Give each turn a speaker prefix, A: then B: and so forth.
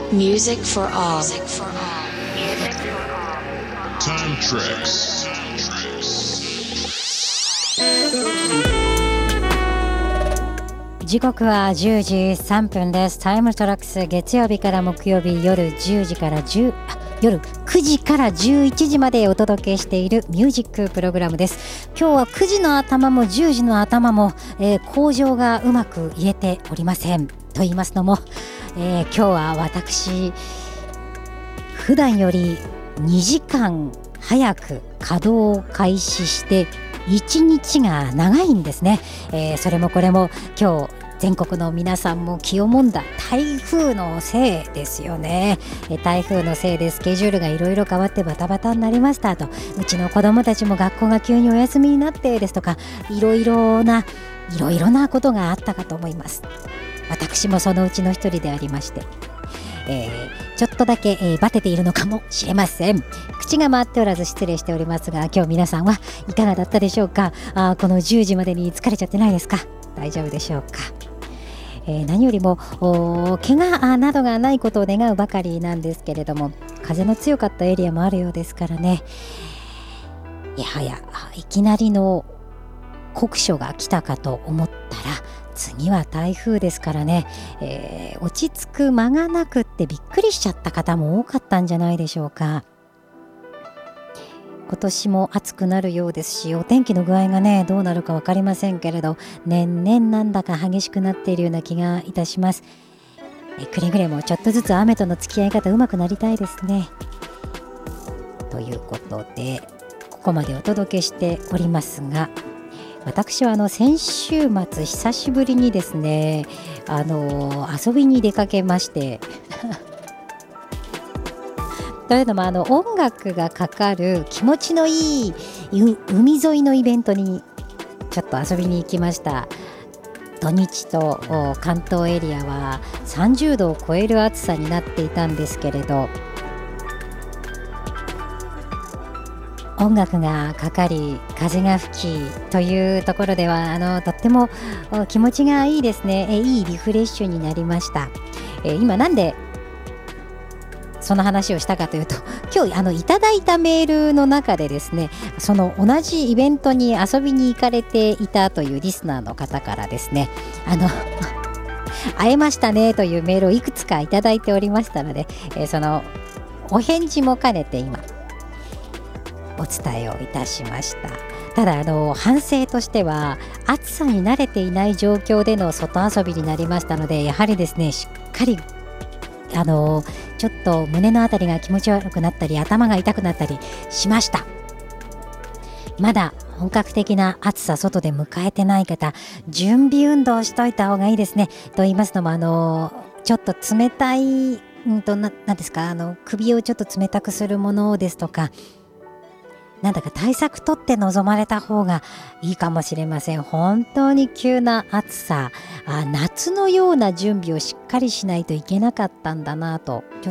A: Music for all.
B: Time Tracks.
C: 時刻は10時3分です。タイムトラックス、月曜日から木曜日夜9時から11時までお届けしているミュージックプログラムです。今日は9時の頭も10時の頭も、口上がうまく言えておりません。と言いますのも、今日は私普段より2時間早く稼働を開始して1日が長いんですね。それもこれも今日全国の皆さんも気をもんだ台風のせいですよね。台風のせいでスケジュールがいろいろ変わってバタバタになりましたと、うちの子供たちも学校が急にお休みになってですとか、いろいろなことがあったかと思います。私もそのうちの一人でありまして、ちょっとだけ、バテているのかもしれません。口が回っておらず失礼しておりますが、今日皆さんはいかがだったでしょうか。この10時までに疲れちゃってないですか。大丈夫でしょうか。何よりも怪我などがないことを願うばかりなんですけれども、風の強かったエリアもあるようですからね。いきなりの酷暑が来たかと思ったら次は台風ですからね、落ち着く間がなくってびっくりしちゃった方も多かったんじゃないでしょうか。今年も暑くなるようですし、お天気の具合がねどうなるか分かりませんけれど、年々なんだか激しくなっているような気がいたします。くれぐれもちょっとずつ雨との付き合い方うまくなりたいですね。ということでここまでお届けしておりますが、私は先週末久しぶりにですね遊びに出かけましてというのも音楽がかかる気持ちのいい海沿いのイベントにちょっと遊びに行きました。土日と関東エリアは30度を超える暑さになっていたんですけれど、音楽がかかり風が吹きというところではとっても気持ちがいいですね。いいリフレッシュになりました。今なんでその話をしたかというと、今日いただいたメールの中でですね、その同じイベントに遊びに行かれていたというリスナーの方からですね、会えましたねというメールをいくつかいただいておりましたので、そのお返事も兼ねて今お伝えをいたしました。ただ反省としては暑さに慣れていない状況での外遊びになりましたので、やはりですねしっかりちょっと胸のあたりが気持ち悪くなったり頭が痛くなったりしました。まだ本格的な暑さ外で迎えてない方、準備運動しといた方がいいですね。と言いますのもちょっと冷たいなんですか、首をちょっと冷たくするものですとか、なんだか対策取って臨まれた方がいいかもしれません。本当に急な暑さ、夏のような準備をしっかりしないといけなかったんだなとちょっ